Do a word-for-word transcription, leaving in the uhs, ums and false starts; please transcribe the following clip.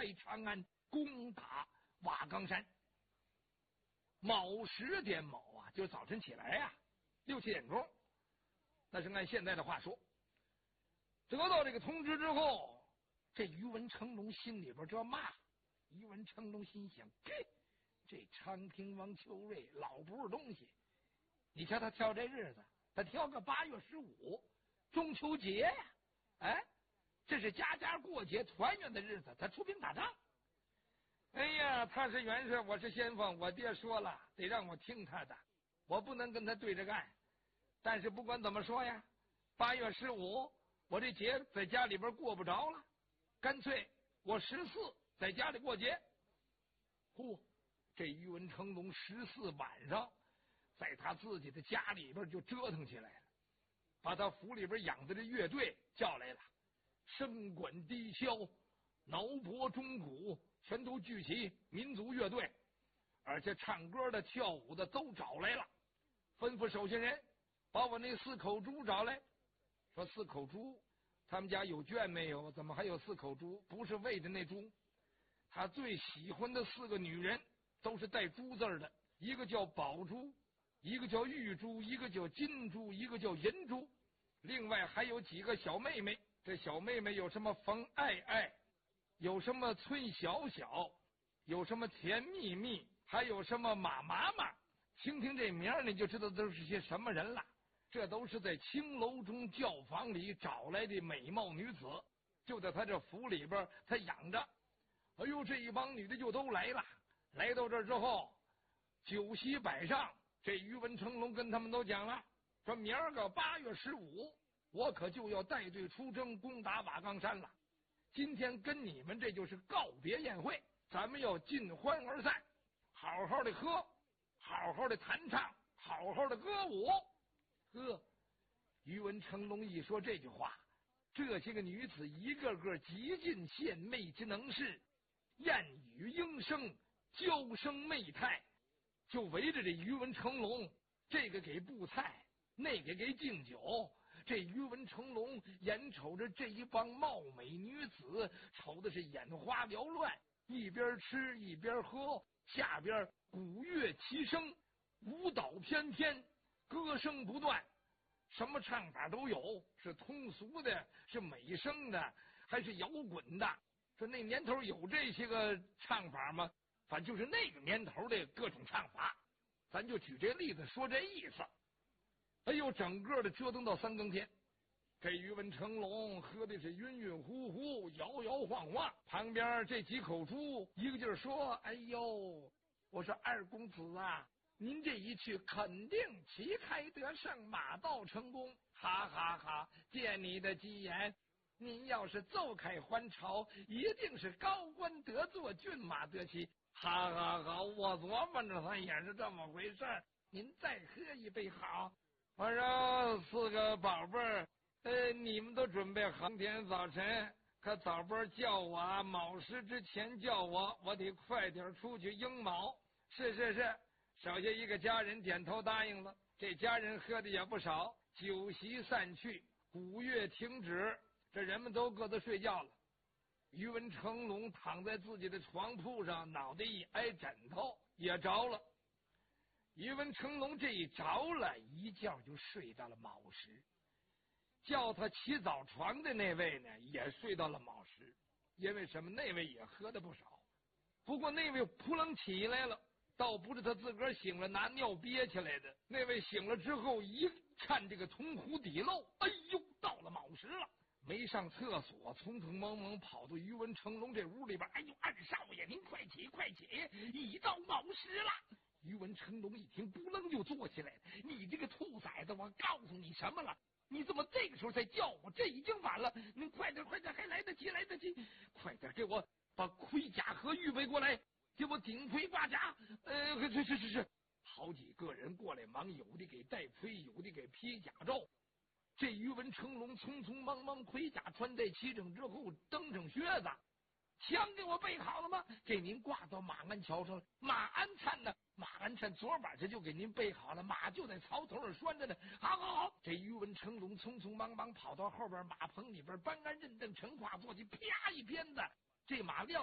开长安，攻打瓦岗山。卯时点卯啊，就早晨起来呀、啊，六七点钟。那是按现在的话说，得到这个通知之后，这于文成龙心里边就要骂。于文成龙心想：嘿，这昌平王邱瑞老不是东西！你瞧他挑这日子，他挑个八月十五，中秋节呀、啊，哎，这是家家过节团圆的日子，他出兵打仗。哎呀，他是元帅，我是先锋，我爹说了，得让我听他的，我不能跟他对着干。但是不管怎么说呀，八月十五我这节在家里边过不着了，干脆我十四在家里过节。嚯，这于文成龙十四晚上在他自己的家里边就折腾起来了，把他府里边养的这乐队叫来了，声管低箫、挠钹钟鼓全都聚齐，民族乐队，而且唱歌的跳舞的都找来了，吩咐手下人把我那四口猪找来，说四口猪他们家有圈没有？怎么还有四口猪？不是喂的那猪，他最喜欢的四个女人都是带猪字的，一个叫宝珠，一个叫玉珠，一个叫金珠，一个叫银珠，另外还有几个小妹妹。这小妹妹有什么冯爱爱，有什么崔小小，有什么田蜜蜜，还有什么马妈妈。听听这名你就知道都是些什么人了。这都是在青楼中教坊里找来的美貌女子，就在他这府里边他养着。哎呦，这一帮女的就都来了。来到这儿之后，酒席摆上，这于文成龙跟他们都讲了，说明儿个八月十五我可就要带队出征攻打瓦岗山了。今天跟你们这就是告别宴会，咱们要尽欢而散，好好的喝，好好的弹唱，好好的歌舞。呵，于文成龙一说这句话，这些个女子一个个极尽献媚之能事，艳语莺声，娇声媚态，就围着这于文成龙，这个给布菜，那个给敬酒。这于文成龙眼瞅着这一帮貌美女子，瞅的是眼花缭乱，一边吃一边喝，下边鼓乐齐声，舞蹈翩翩，歌声不断，什么唱法都有，是通俗的，是美声的，还是摇滚的。说那年头有这些个唱法吗？反正就是那个年头的各种唱法，咱就举这例子说这意思。哎呦，整个的折腾到三更天，这于文成龙喝的是晕晕乎乎，摇摇晃晃，旁边这几口猪一个劲儿说：哎呦，我说二公子啊，您这一去肯定旗开得胜，马到成功，哈哈哈！借你的吉言，您要是奏开还朝，一定是高官得坐，骏马得骑，哈哈哈！我琢磨着他也是这么回事儿，您再喝一杯好。我说四个宝贝儿，呃，你们都准备好，明天早晨可早班叫我啊，卯时之前叫我，我得快点出去应卯。是是是。手下一个家人点头答应了，这家人喝的也不少。酒席散去，鼓乐停止，这人们都各自睡觉了。于文成龙躺在自己的床铺上，脑袋一挨枕头也着了。于文成龙这一着了，一觉就睡到了卯时。叫他起早床的那位呢，也睡到了卯时。因为什么？那位也喝的不少，不过那位扑棱起来了，倒不是他自个儿醒了拿尿憋起来的，那位醒了之后一看这个铜壶底漏，哎呦，到了卯时了，没上厕所，匆匆忙忙跑到于文成龙这屋里边，哎呦，二少爷您快起快起，已到卯时了。于文成龙一听，扑棱就坐起来了，你这个兔崽子，我告诉你什么了？你怎么这个时候才叫我？这已经晚了，您快点快点，还来得及来得及，快点给我把盔甲盒预备过来，给我顶盔挂甲。呃，是是是是，好几个人过来忙，有的给戴盔，有的给披甲罩。这于文成龙匆匆忙忙，盔甲穿戴齐整之后，蹬上靴子，枪给我备好了吗？给您挂到马鞍桥上了。马鞍灿呢？马鞍灿昨晚上就给您备好了，马就在槽头上拴着呢。好好好，这于文成龙匆匆忙忙跑到后边马棚里边，搬鞍认凳，乘胯坐骑，啪一鞭子，这马撂